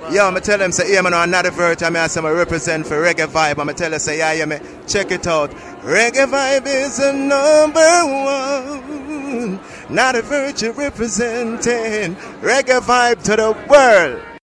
Yo, I tell them, say, yeah, man, I'm not a virgin. I say, I represent for Reggae Vibe. I'm tell them, say, yeah, man, check it out. Reggae Vibe is the number one. Not a virgin representing Reggae Vibe to the world.